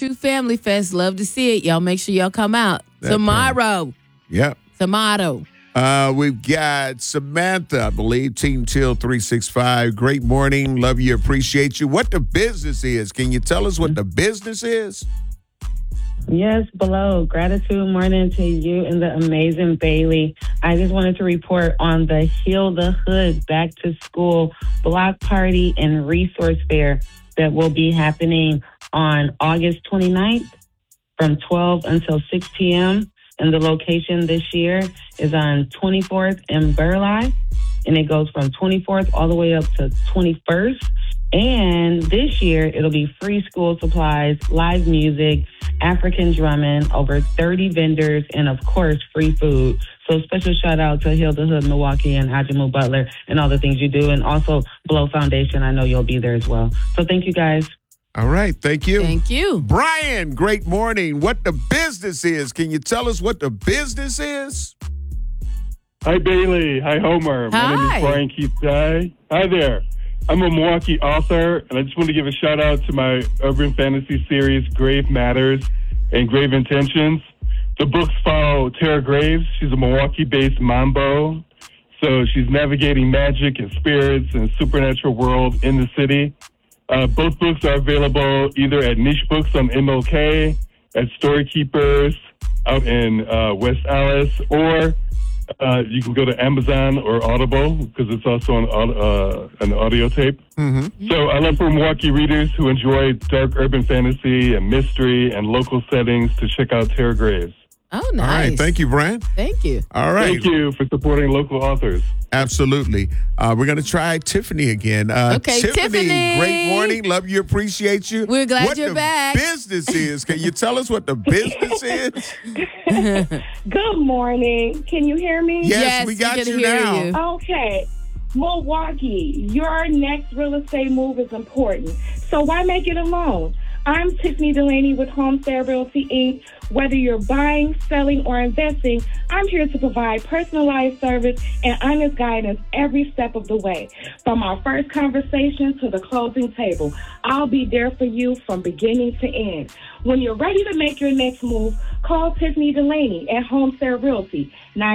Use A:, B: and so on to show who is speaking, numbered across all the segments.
A: True Family Fest. Love to see it. Y'all make sure y'all come out tomorrow.
B: Yep.
A: Tomato.
B: We've got Samantha, I believe, Team Till 365. Great morning. Love you. Appreciate you. What the business is? Can you tell us what the business is?
C: Yes, below. Gratitude morning to you and the amazing Bailey. I just wanted to report on the Heal the Hood Back to School block party and resource fair that will be happening on August 29th from 12 until 6 p.m. And the location this year is on 24th and Burleigh. And it goes from 24th all the way up to 21st. And this year, it'll be free school supplies, live music, African drumming, over 30 vendors, and, of course, free food. So special shout-out to Heal the Hood Milwaukee and Ajamu Butler and all the things you do. And also Blow Foundation. I know you'll be there as well. So thank you, guys.
B: All right. Thank you.
A: Thank you.
B: Brian, great morning. What the business is? Can you tell us what the business is?
D: Hi, Bailey. Hi, Homer.
A: Hi.
D: My name is Brian Keith Dye. Hi there. I'm a Milwaukee author, and I just want to give a shout-out to my urban fantasy series, Grave Matters and Grave Intentions. The books follow Tara Graves. She's a Milwaukee-based mambo, so she's navigating magic and spirits and supernatural world in the city. Both books are available either at Niche Books on MLK, at Storykeepers out in West Allis, or you can go to Amazon or Audible because it's also on an audio tape.
B: Mm-hmm.
D: So I love for Milwaukee readers who enjoy dark urban fantasy and mystery and local settings to check out Tara Graves.
A: Oh, nice.
B: All right. Thank you, Brian.
A: Thank you.
B: All right.
D: Thank you for supporting local authors.
B: Absolutely. We're going to try Tiffany again.
A: Okay, Tiffany.
B: Great morning. Love you. Appreciate you.
A: We're glad
B: what
A: you're
B: the
A: back.
B: business is? Can you tell us what the business is?
E: Good morning. Can you hear me?
B: Yes, we got
A: can
B: you
A: hear
B: now.
A: you.
E: Okay. Milwaukee, your next real estate move is important. So why make it alone? I'm Tiffany Delaney with Homestead Realty, Inc. Whether you're buying, selling, or investing, I'm here to provide personalized service and honest guidance every step of the way. From our first conversation to the closing table, I'll be there for you from beginning to end. When you're ready to make your next move, call Tiffany Delaney at Homestead Realty,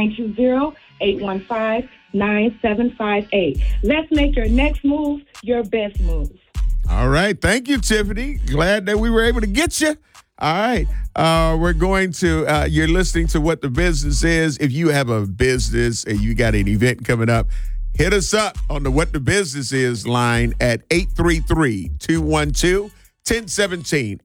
E: 920-815-9758. Let's make your next move your best move.
B: All right. Thank you, Tiffany. Glad that we were able to get you. All right. We're going to, you're listening to What the Business Is. If you have a business and you got an event coming up, hit us up on the What the Business Is line at 833-212-1017.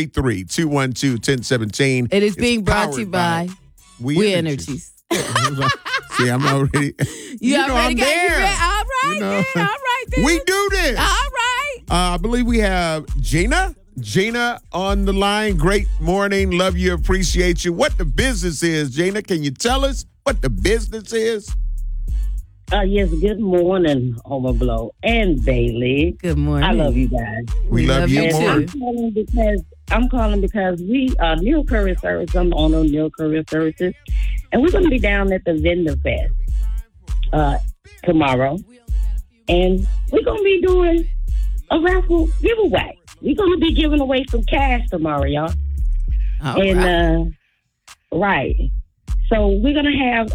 B: 833-212-1017.
A: It is being brought to you by We
B: Energies.
A: Energies.
B: See, I'm already.
A: You already
B: I'm
A: got
B: there.
A: you ready. All right,
B: You know.
A: then. All right, then.
B: We do this.
A: All right.
B: I believe we have Gina. Gina on the line. Great morning. Love you. Appreciate you. What the business is, Gina? Can you tell us what the business is?
F: Yes, good morning, Homer Blow and Bailey.
A: Good morning.
F: I love you guys.
B: We love you
A: you
B: more.
A: too.
F: I'm calling because we are Neil Courier Service. I'm the owner of Neil Courier Services. And we're going to be down at the Vendor Fest tomorrow. And we're going to be doing a raffle giveaway. We're going to be giving away some cash tomorrow, y'all.
A: All
F: And
A: right.
F: right. So we're going to have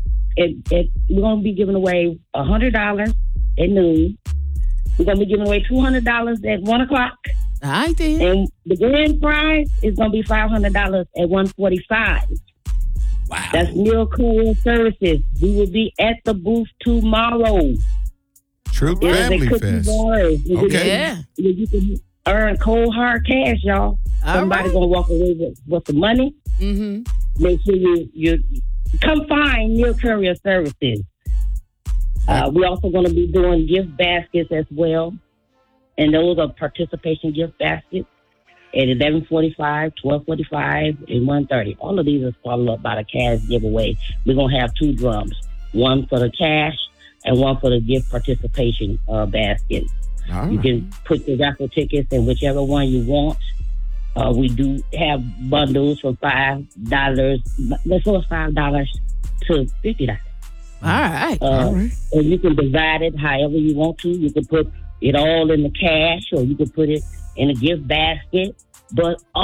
F: we're going to be giving away $100 at noon. We're going to be giving away $200 at 1 o'clock.
A: All right, then.
F: And the grand prize is going to be $500 at 1:45.
A: Wow.
F: That's Neil Courier Services. We will be at the booth tomorrow.
B: True
F: It is a
B: Family
F: cookie
B: Fest.
F: bars.
B: Okay.
A: Yeah.
F: You can earn cold hard cash, y'all.
A: All
F: Somebody's
A: right.
F: going to walk away with the money.
A: Mm-hmm.
F: Make sure you come find Neil Courier Services. We're also going to be doing gift baskets as well. And those are participation gift baskets at 11:45, 12:45, and 1:30. All of these are followed up by the cash giveaway. We're going to have 2 drums, one for the cash and one for the gift participation basket.
B: All
F: You
B: right.
F: can put your raffle tickets in whichever one you want. We do have bundles for $5. Let's go $5 to $50.
A: All right.
B: All right.
F: And you can divide it however you want to. You can put it all in the cash, or you can put it in a gift basket. But